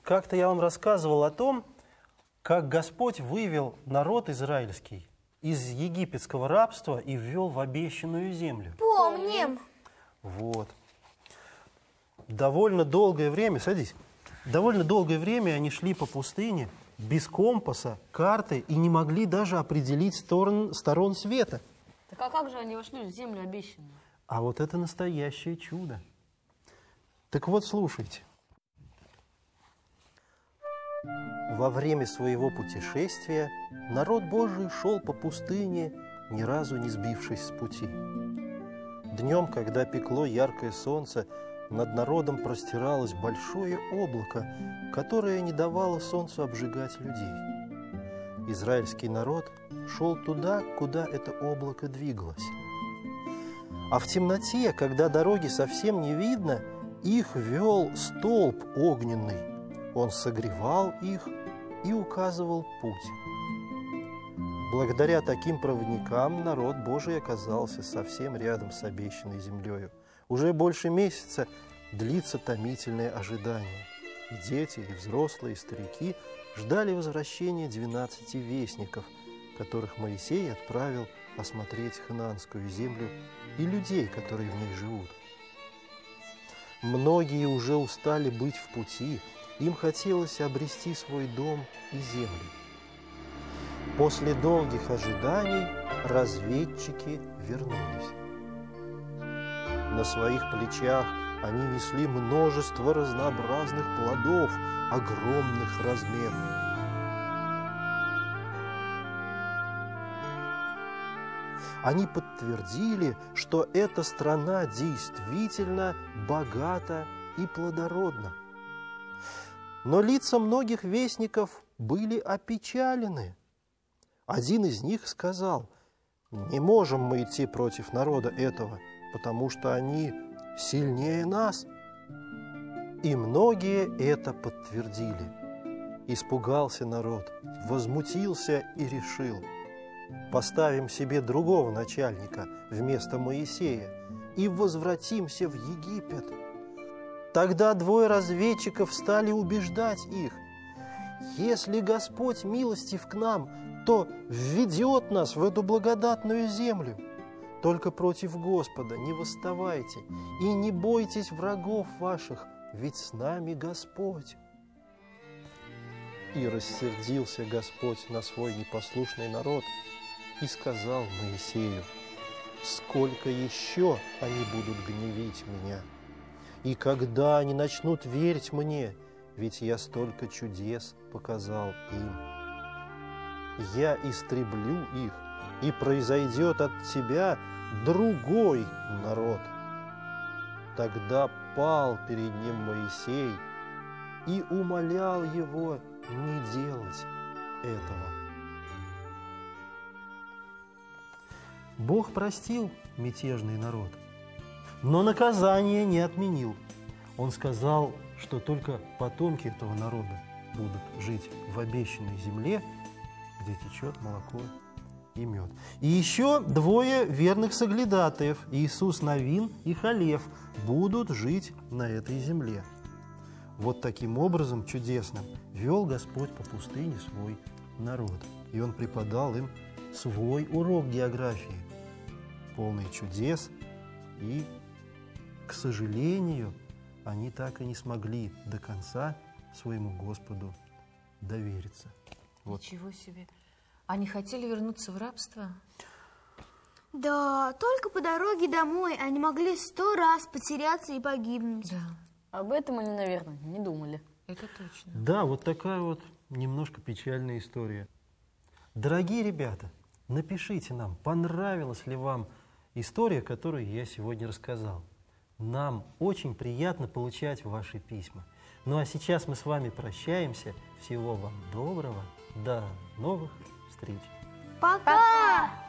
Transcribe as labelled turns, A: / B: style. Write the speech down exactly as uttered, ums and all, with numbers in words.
A: Как-то я вам рассказывал о том, как Господь вывел народ израильский из египетского рабства и ввел в обещанную землю.
B: Помним.
A: Вот. Довольно долгое время, садись, довольно долгое время они шли по пустыне без компаса, карты и не могли даже определить сторон, сторон света.
C: Так а как же они вошли в землю обещанную?
A: А вот это настоящее чудо. Так вот, слушайте. Во время своего путешествия народ Божий шел по пустыне, ни разу не сбившись с пути. Днем, когда пекло яркое солнце, над народом простиралось большое облако, которое не давало солнцу обжигать людей. Израильский народ шел туда, куда это облако двигалось. А в темноте, когда дороги совсем не видно, их вел столб огненный. Он согревал их и указывал путь. Благодаря таким проводникам народ Божий оказался совсем рядом с обещанной землею. Уже больше месяца длится томительное ожидание. И дети, и взрослые, и старики ждали возвращения двенадцати вестников, которых Моисей отправил осмотреть ханаанскую землю и людей, которые в ней живут. Многие уже устали быть в пути, им хотелось обрести свой дом и землю. После долгих ожиданий разведчики вернулись. На своих плечах они несли множество разнообразных плодов огромных размеров. Они подтвердили, что эта страна действительно богата и плодородна. Но лица многих вестников были опечалены. Один из них сказал: «Не можем мы идти против народа этого, потому что они сильнее нас». И многие это подтвердили. Испугался народ, возмутился и решил: поставим себе другого начальника вместо Моисея и возвратимся в Египет. Тогда двое разведчиков стали убеждать их: если Господь милостив к нам, то введет нас в эту благодатную землю. Только против Господа не восставайте и не бойтесь врагов ваших, ведь с нами Господь. И рассердился Господь на свой непослушный народ и сказал Моисею: сколько еще они будут гневить меня? И когда они начнут верить мне, ведь я столько чудес показал им. Я истреблю их, и произойдет от тебя другой народ. Тогда пал перед ним Моисей и умолял его не делать этого. Бог простил мятежный народ, но наказание не отменил. Он сказал, что только потомки этого народа будут жить в обещанной земле, где течет молоко и мед. И еще двое верных соглядатаев, Иисус Навин и Халев, будут жить на этой земле. Вот таким образом чудесным вел Господь по пустыне свой народ. И Он преподал им свой урок географии, полный чудес, и, к сожалению, они так и не смогли до конца своему Господу довериться. Вот.
D: Ничего себе. Они хотели вернуться в рабство?
B: Да, только по дороге домой они могли сто раз потеряться и погибнуть.
D: Да.
C: Об этом они, наверное, не думали.
D: Это точно.
A: Да, вот такая вот немножко печальная история. Дорогие ребята, напишите нам, понравилась ли вам история, которую я сегодня рассказал. Нам очень приятно получать ваши письма. Ну а сейчас мы с вами прощаемся. Всего вам доброго. До новых встреч.
B: Пока!